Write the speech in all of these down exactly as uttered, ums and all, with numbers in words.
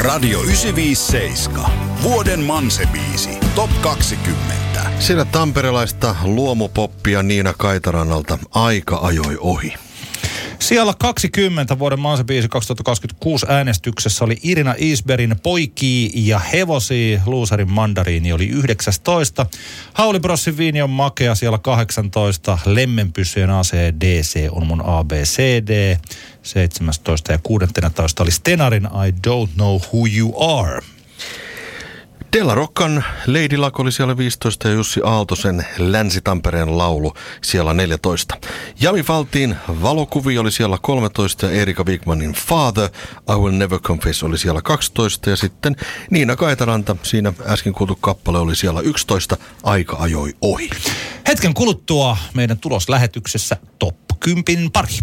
Radio yhdeksänsataaviisikymmentäseitsemän. Vuoden Manse-biisi. Top kaksikymmentä. Siellä tamperelaista luomupoppia Niina Kaitarannalta Aika ajoi ohi. Siellä kaksikymmentä vuoden Manse-biisi kaksituhattakaksikymmentäkuusi äänestyksessä oli Irina Isbergin Poikii ja hevosia. Luusarin mandariini oli yhdeksäntoista. Hauli Brossin Viini on makea siellä kahdeksantoista. Lemmenpyssyjen A C D C on mun A B C D. seitsemäntoista ja kuusitoista oli Stenarin I Don't Know Who You Are. Della Roccan Lady Luck oli siellä viisitoista ja Jussi Aaltosen Länsi-Tampereen laulu siellä neljätoista. Jami Faltin Valokuvi oli siellä kolmetoista ja Erika Wigmanin Father I Will Never Confess oli siellä kaksitoista ja sitten Niina Kaitaranta, siinä äsken kuultu kappale oli siellä yksitoista, Aika ajoi ohi. Hetken kuluttua meidän tuloslähetyksessä Top kymmenen pari.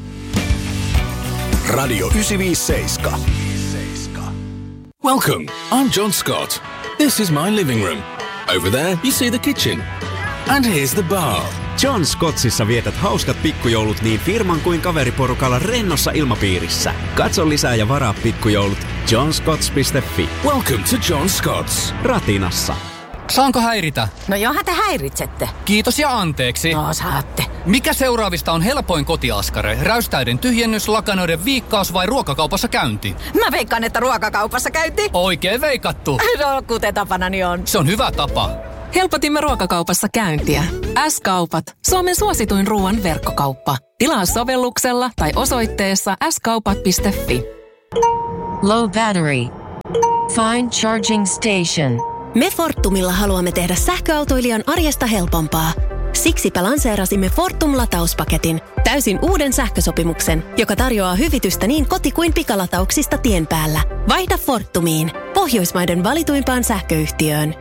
Radio yhdeksänsataaviisikymmentäseitsemän. Welcome, I'm John Scott. This is my living room. Over there, you see the kitchen. And here's the bar. John Scottsissa vietät hauskat pikkujoulut niin firman kuin kaveriporukalla rennossa ilmapiirissä. Katso lisää ja varaa pikkujoulut john scotts piste fi. Welcome to John Scott's. Ratinassa. Saanko häiritä? No johan te häiritsette. Kiitos ja anteeksi. No saatte. Mikä seuraavista on helpoin kotiaskare? Räystäiden tyhjennys, lakanoiden viikkaus vai ruokakaupassa käynti? Mä veikkaan, että ruokakaupassa käynti. Oikein veikattu. No kuten tapanani on. Se on hyvä tapa. Helpotimme ruokakaupassa käyntiä. S-kaupat. Suomen suosituin ruoan verkkokauppa. Tilaa sovelluksella tai osoitteessa s kaupat piste fi. Low battery. Find charging station. Me Fortumilla haluamme tehdä sähköautoilijan arjesta helpompaa. Siksipä lanseerasimme Fortum-latauspaketin, täysin uuden sähkösopimuksen, joka tarjoaa hyvitystä niin koti- kuin pikalatauksista tien päällä. Vaihda Fortumiin, Pohjoismaiden valituimpaan sähköyhtiöön.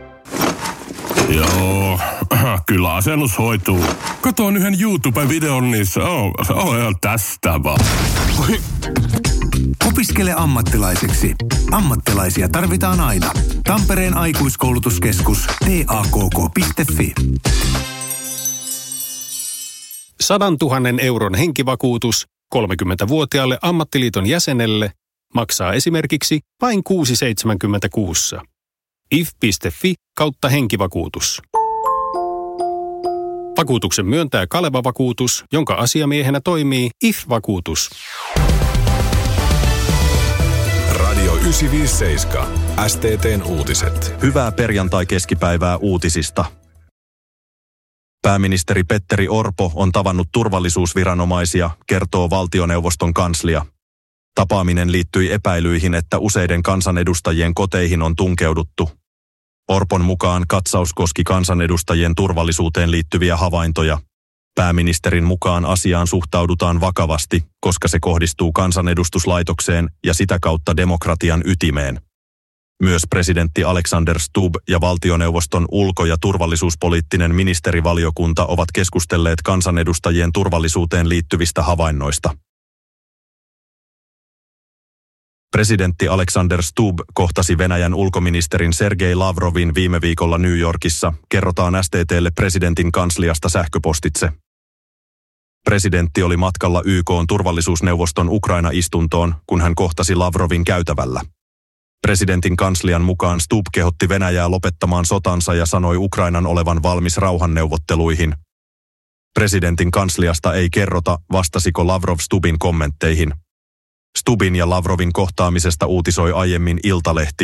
Joo, kyllä asennus hoituu. Katoin yhden YouTube-videon, niin se on, se on ihan tästä vaan. Opiskele ammattilaiseksi. Ammattilaisia tarvitaan aina. Tampereen aikuiskoulutuskeskus T A K K piste fi. Sadantuhannen euron henkivakuutus kolmekymmentävuotiaalle ammattiliiton jäsenelle maksaa esimerkiksi vain kuusi pilkku seitsemänkymmentäkuusi. if piste fi kautta henkivakuutus. Vakuutuksen myöntää Kaleva Vakuutus, jonka asiamiehenä toimii I F-vakuutus. Radio yhdeksänsataaviisikymmentäseitsemän. S T T:n uutiset. Hyvää perjantai-keskipäivää uutisista. Pääministeri Petteri Orpo on tavannut turvallisuusviranomaisia, kertoo valtioneuvoston kanslia. Tapaaminen liittyi epäilyihin, että useiden kansanedustajien koteihin on tunkeuduttu. Orpon mukaan katsaus koski kansanedustajien turvallisuuteen liittyviä havaintoja. Pääministerin mukaan asiaan suhtaudutaan vakavasti, koska se kohdistuu kansanedustuslaitokseen ja sitä kautta demokratian ytimeen. Myös presidentti Alexander Stubb ja valtioneuvoston ulko- ja turvallisuuspoliittinen ministerivaliokunta ovat keskustelleet kansanedustajien turvallisuuteen liittyvistä havainnoista. Presidentti Alexander Stubb kohtasi Venäjän ulkoministerin Sergei Lavrovin viime viikolla New Yorkissa, kerrotaan S T T:lle presidentin kansliasta sähköpostitse. Presidentti oli matkalla Y K:n turvallisuusneuvoston Ukraina-istuntoon, kun hän kohtasi Lavrovin käytävällä. Presidentin kanslian mukaan Stubb kehotti Venäjää lopettamaan sotansa ja sanoi Ukrainan olevan valmis rauhanneuvotteluihin. Presidentin kansliasta ei kerrota, vastasiko Lavrov Stubbin kommentteihin. Stubbin ja Lavrovin kohtaamisesta uutisoi aiemmin Iltalehti.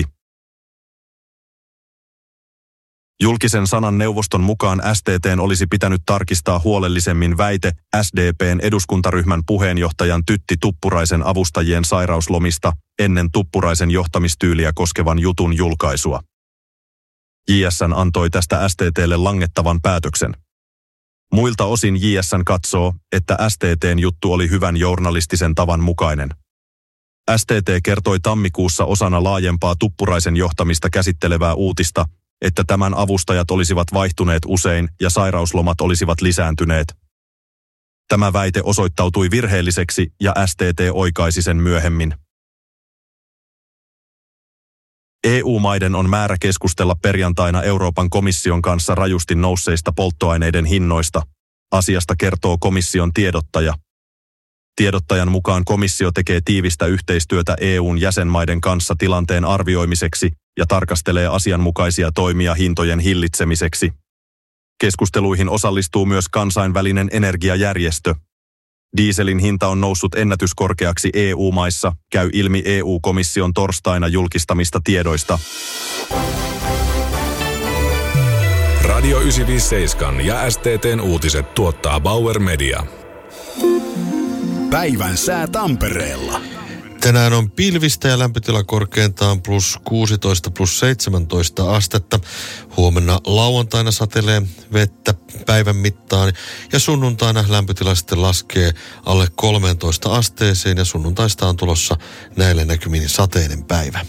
Julkisen sanan neuvoston mukaan S T T:n olisi pitänyt tarkistaa huolellisemmin väite S D P:n eduskuntaryhmän puheenjohtajan Tytti Tuppuraisen avustajien sairauslomista ennen Tuppuraisen johtamistyyliä koskevan jutun julkaisua. J S N antoi tästä S T T:lle langettavan päätöksen. Muilta osin J S N katsoo, että S T T:n juttu oli hyvän journalistisen tavan mukainen. S T T kertoi tammikuussa osana laajempaa Tuppuraisen johtamista käsittelevää uutista, että tämän avustajat olisivat vaihtuneet usein ja sairauslomat olisivat lisääntyneet. Tämä väite osoittautui virheelliseksi ja S T T oikaisi sen myöhemmin. E U-maiden on määrä keskustella perjantaina Euroopan komission kanssa rajusti nousseista polttoaineiden hinnoista. Asiasta kertoo komission tiedottaja. Tiedottajan mukaan komissio tekee tiivistä yhteistyötä E U:n jäsenmaiden kanssa tilanteen arvioimiseksi ja tarkastelee asianmukaisia toimia hintojen hillitsemiseksi. Keskusteluihin osallistuu myös kansainvälinen energiajärjestö. Dieselin hinta on noussut ennätyskorkeaksi E U-maissa, käy ilmi E U-komission torstaina julkistamista tiedoista. Radio yhdeksänsataaviisikymmentäseitsemän ja S T T:n uutiset tuottaa Bauer Media. Päivän sää Tampereella. Tänään on pilvistä ja lämpötila korkeintaan plus kuusitoista plus seitsemäntoista astetta. Huomenna lauantaina satelee vettä päivän mittaan ja sunnuntaina lämpötila sitten laskee alle kolmeentoista asteeseen ja sunnuntaista on tulossa näille näkymin sateinen päivä.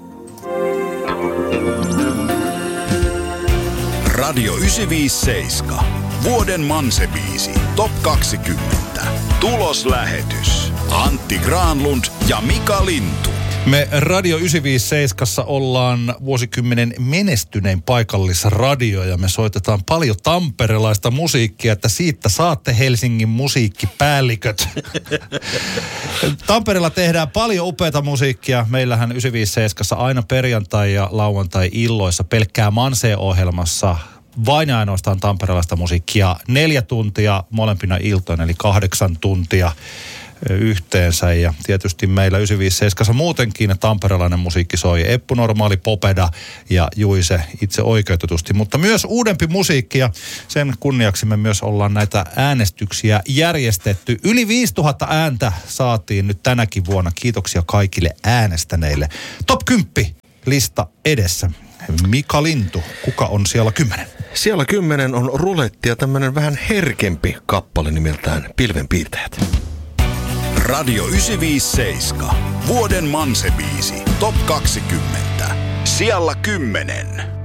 Radio yhdeksänsataaviisikymmentäseitsemän. Vuoden Manse-biisi. Top kaksikymmentä. Tuloslähetys. Antti Granlund ja Mika Lintu. Me Radio yhdeksänsataaviisikymmentäseitsemän ollaan vuosikymmenen menestynein paikallisradio ja me soitetaan paljon tamperelaista musiikkia, että siitä saatte Helsingin musiikkipäälliköt. Tampereella tehdään paljon upeata musiikkia. Meillähän yhdeksänsataaviisikymmentäseitsemän aina perjantai- ja lauantai-illoissa pelkkää Manse-ohjelmassa vain ja ainoastaan tamperelaista musiikkia. Neljä tuntia molempina iltoina, eli kahdeksan tuntia yhteensä. Ja tietysti meillä yhdeksänsataaviisikymmentäseitsemän muutenkin tamperelainen musiikki soi. Eppu Normaali, Popeda ja Juise itse oikeutetusti. Mutta myös uudempi musiikki ja sen kunniaksi me myös ollaan näitä äänestyksiä järjestetty. Yli viisituhatta ääntä saatiin nyt tänäkin vuonna. Kiitoksia kaikille äänestäneille. Top kymmenen lista edessä. Mika Lintu, kuka on siellä kymmenen? Siellä kymmenen on ruletti ja tämmönen vähän herkempi kappale nimeltään Pilvenpiirtäjät. Radio yhdeksänsataaviisikymmentäseitsemän. Vuoden Manse-biisi. Top kaksikymmentä. Siellä kymmenen.